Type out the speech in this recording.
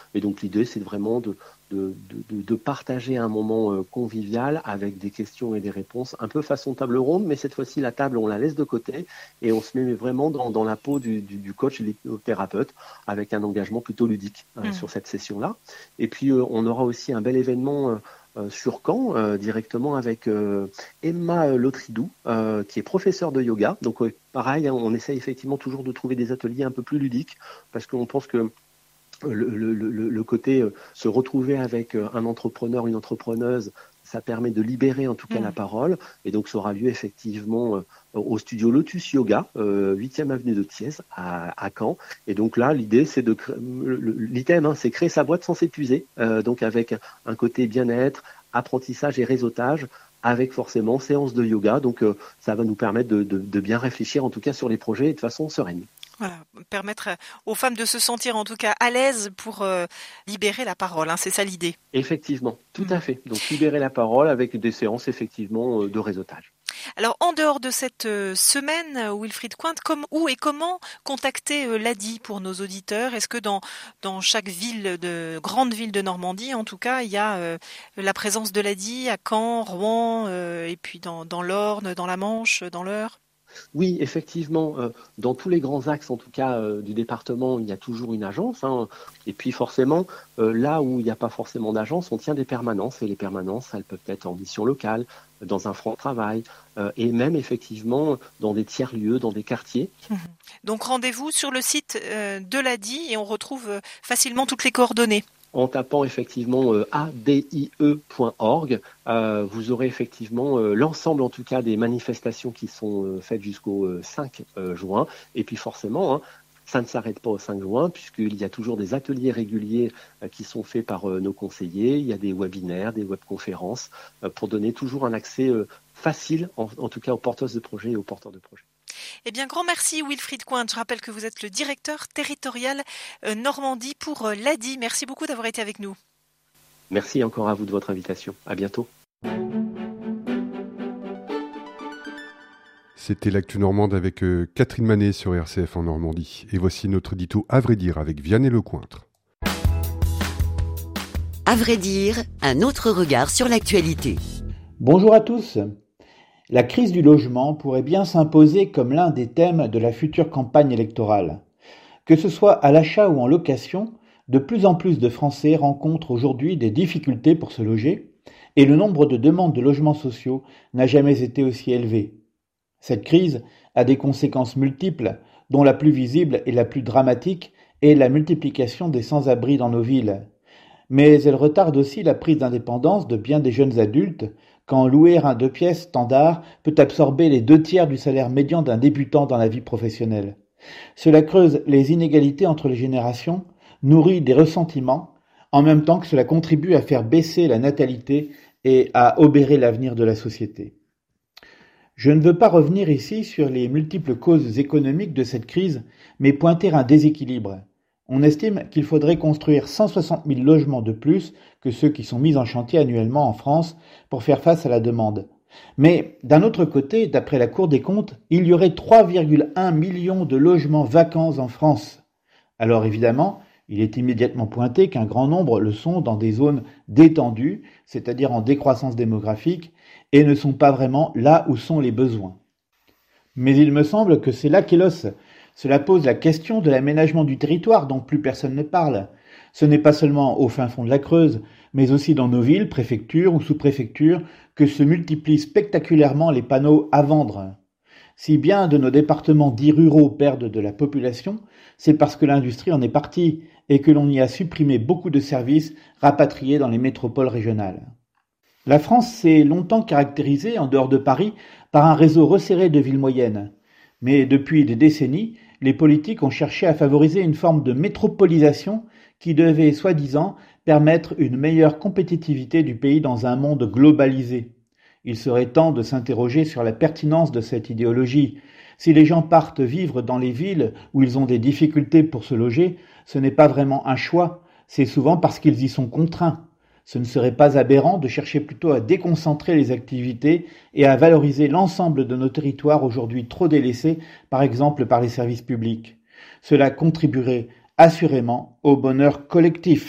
Et donc l'idée, c'est vraiment de partager un moment convivial avec des questions et des réponses, un peu façon table ronde, mais cette fois-ci, la table, on la laisse de côté et on se met vraiment dans la peau du coach et du thérapeute avec un engagement plutôt ludique sur cette session-là. Et puis, on aura aussi un bel événement sur Caen, directement avec Emma Lotridou, qui est professeure de yoga. Donc, pareil, on essaye effectivement toujours de trouver des ateliers un peu plus ludiques parce qu'on pense que le côté se retrouver avec un entrepreneur, une entrepreneuse, ça permet de libérer en tout cas la parole. Et donc, ça aura lieu effectivement au studio Lotus Yoga, 8e avenue de Thiès, à Caen. Et donc là, l'idée, c'est l'item, c'est créer sa boîte sans s'épuiser. Donc, avec un côté bien-être, apprentissage et réseautage, avec forcément séance de yoga. Donc, ça va nous permettre de bien réfléchir, en tout cas, sur les projets de façon sereine. Voilà, permettre aux femmes de se sentir en tout cas à l'aise pour libérer la parole, c'est ça l'idée. Effectivement, tout à fait. Donc libérer la parole avec des séances effectivement de réseautage. Alors en dehors de cette semaine, Wilfried Cointe, où et comment contacter l'ADI pour nos auditeurs? Est-ce que dans chaque grande ville de Normandie, en tout cas, il y a la présence de l'ADI à Caen, Rouen, et puis dans l'Orne, dans la Manche, dans l'Eure? Oui, effectivement, dans tous les grands axes, en tout cas du département, il y a toujours une agence. Et puis forcément, là où il n'y a pas forcément d'agence, on tient des permanences. Et les permanences, elles peuvent être en mission locale, dans un front de travail, et même effectivement dans des tiers-lieux, dans des quartiers. Donc rendez-vous sur le site de l'ADI et on retrouve facilement toutes les coordonnées. En tapant effectivement adie.org, vous aurez effectivement l'ensemble en tout cas des manifestations qui sont faites jusqu'au 5 juin. Et puis forcément, ça ne s'arrête pas au 5 juin puisqu'il y a toujours des ateliers réguliers qui sont faits par nos conseillers. Il y a des webinaires, des webconférences pour donner toujours un accès facile, en tout cas aux porteuses de projets et aux porteurs de projets. Eh bien, grand merci Wilfried Cointe. Je rappelle que vous êtes le directeur territorial Normandie pour l'ADI. Merci beaucoup d'avoir été avec nous. Merci encore à vous de votre invitation. À bientôt. C'était l'actu normande avec Catherine Manet sur RCF en Normandie. Et voici notre dito À vrai dire avec Vianney Lecointre. À vrai dire, un autre regard sur l'actualité. Bonjour à tous. La crise du logement pourrait bien s'imposer comme l'un des thèmes de la future campagne électorale. Que ce soit à l'achat ou en location, de plus en plus de Français rencontrent aujourd'hui des difficultés pour se loger et le nombre de demandes de logements sociaux n'a jamais été aussi élevé. Cette crise a des conséquences multiples, dont la plus visible et la plus dramatique est la multiplication des sans-abri dans nos villes. Mais elle retarde aussi la prise d'indépendance de bien des jeunes adultes, quand louer un 2 pièces standard peut absorber les 2/3 du salaire médian d'un débutant dans la vie professionnelle. Cela creuse les inégalités entre les générations, nourrit des ressentiments, en même temps que cela contribue à faire baisser la natalité et à obérer l'avenir de la société. Je ne veux pas revenir ici sur les multiples causes économiques de cette crise, mais pointer un déséquilibre. On estime qu'il faudrait construire 160 000 logements de plus que ceux qui sont mis en chantier annuellement en France pour faire face à la demande. Mais d'un autre côté, d'après la Cour des comptes, il y aurait 3,1 millions de logements vacants en France. Alors évidemment, il est immédiatement pointé qu'un grand nombre le sont dans des zones détendues, c'est-à-dire en décroissance démographique, et ne sont pas vraiment là où sont les besoins. Mais il me semble que c'est là qu'est l'os. Cela pose la question de l'aménagement du territoire dont plus personne ne parle. Ce n'est pas seulement au fin fond de la Creuse, mais aussi dans nos villes, préfectures ou sous-préfectures, que se multiplient spectaculairement les panneaux à vendre. Si bien de nos départements dits ruraux perdent de la population, c'est parce que l'industrie en est partie et que l'on y a supprimé beaucoup de services rapatriés dans les métropoles régionales. La France s'est longtemps caractérisée, en dehors de Paris, par un réseau resserré de villes moyennes. Mais depuis des décennies, les politiques ont cherché à favoriser une forme de métropolisation qui devait, soi-disant, permettre une meilleure compétitivité du pays dans un monde globalisé. Il serait temps de s'interroger sur la pertinence de cette idéologie. Si les gens partent vivre dans les villes où ils ont des difficultés pour se loger, ce n'est pas vraiment un choix, c'est souvent parce qu'ils y sont contraints. Ce ne serait pas aberrant de chercher plutôt à déconcentrer les activités et à valoriser l'ensemble de nos territoires aujourd'hui trop délaissés, par exemple par les services publics. Cela contribuerait assurément au bonheur collectif.